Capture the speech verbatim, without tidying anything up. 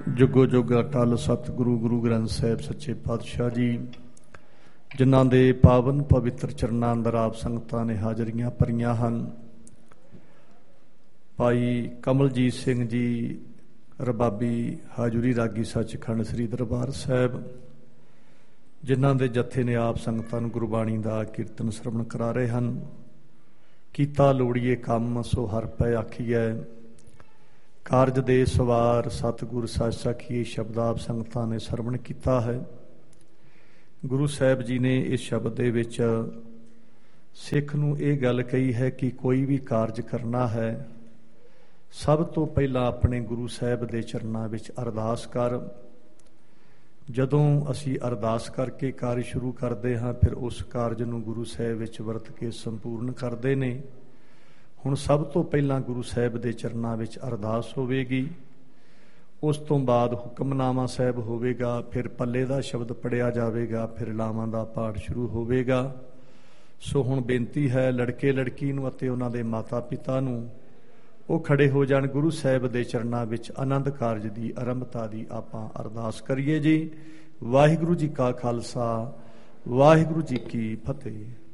ਜੁਗੋ ਜੁਗ ਅਟਲ ਸਤਿਗੁਰੂ ਗੁਰੂ ਗ੍ਰੰਥ ਸਾਹਿਬ ਸੱਚੇ ਪਾਤਸ਼ਾਹ ਜੀ, ਜਿਨ੍ਹਾਂ ਦੇ ਪਾਵਨ ਪਵਿੱਤਰ ਚਰਨਾਂ ਅੰਦਰ ਆਪ ਸੰਗਤਾਂ ਨੇ ਹਾਜ਼ਰੀਆਂ ਭਰੀਆਂ ਹਨ। ਭਾਈ ਕਮਲਜੀਤ ਸਿੰਘ ਜੀ ਰਬਾਬੀ ਹਾਜ਼ਰੀ ਰਾਗੀ ਸੱਚਖੰਡ ਸ੍ਰੀ ਦਰਬਾਰ ਸਾਹਿਬ, ਜਿਨ੍ਹਾਂ ਦੇ ਜੱਥੇ ਨੇ ਆਪ ਸੰਗਤਾਂ ਨੂੰ ਗੁਰਬਾਣੀ ਦਾ ਕੀਰਤਨ ਸਰਵਣ ਕਰਾ ਰਹੇ ਹਨ। ਕੀਤਾ ਲੋੜੀਏ ਕੰਮ ਸੋ ਹਰ ਪੈ ਆਖੀਐ, ਕਾਰਜ ਦੇ ਸਵਾਰ ਸਤਿਗੁਰ ਸੱਚ ਸਾਖੀਏ ਸ਼ਬਦ ਆਪ ਸੰਗਤਾਂ ਨੇ ਸਰਵਣ ਕੀਤਾ ਹੈ। ਗੁਰੂ ਸਾਹਿਬ ਜੀ ਨੇ ਇਸ ਸ਼ਬਦ ਦੇ ਵਿੱਚ ਸਿੱਖ ਨੂੰ ਇਹ ਗੱਲ ਕਹੀ ਹੈ ਕਿ ਕੋਈ ਵੀ ਕਾਰਜ ਕਰਨਾ ਹੈ, ਸਭ ਤੋਂ ਪਹਿਲਾਂ ਆਪਣੇ ਗੁਰੂ ਸਾਹਿਬ ਦੇ ਚਰਨਾਂ ਵਿੱਚ ਅਰਦਾਸ ਕਰ। ਜਦੋਂ ਅਸੀਂ ਅਰਦਾਸ ਕਰਕੇ ਕਾਰਜ ਸ਼ੁਰੂ ਕਰਦੇ ਹਾਂ, ਫਿਰ ਉਸ ਕਾਰਜ ਨੂੰ ਗੁਰੂ ਸਾਹਿਬ ਵਿੱਚ ਵਰਤ ਕੇ ਸੰਪੂਰਨ ਕਰਦੇ ਨੇ। ਹੁਣ ਸਭ ਤੋਂ ਪਹਿਲਾਂ ਗੁਰੂ ਸਾਹਿਬ ਦੇ ਚਰਨਾਂ ਵਿੱਚ ਅਰਦਾਸ ਹੋਵੇਗੀ, ਉਸ ਤੋਂ ਬਾਅਦ ਹੁਕਮਨਾਮਾ ਸਾਹਿਬ ਹੋਵੇਗਾ, ਫਿਰ ਪੱਲੇ ਦਾ ਸ਼ਬਦ ਪੜਿਆ ਜਾਵੇਗਾ, ਫਿਰ ਲਾਵਾਂ ਦਾ ਪਾਠ ਸ਼ੁਰੂ ਹੋਵੇਗਾ। ਸੋ ਹੁਣ ਬੇਨਤੀ ਹੈ ਲੜਕੇ ਲੜਕੀ ਨੂੰ ਅਤੇ ਉਹਨਾਂ ਦੇ ਮਾਤਾ ਪਿਤਾ ਨੂੰ, ਉਹ ਖੜੇ ਹੋ ਜਾਣ। ਗੁਰੂ ਸਾਹਿਬ ਦੇ ਚਰਨਾਂ ਵਿੱਚ ਆਨੰਦ ਕਾਰਜ ਦੀ ਆਰੰਭਤਾ ਦੀ ਆਪਾਂ ਅਰਦਾਸ ਕਰੀਏ ਜੀ। ਵਾਹਿਗੁਰੂ ਜੀ ਕਾ ਖਾਲਸਾ, ਵਾਹਿਗੁਰੂ ਜੀ ਕੀ ਫਤਿਹ।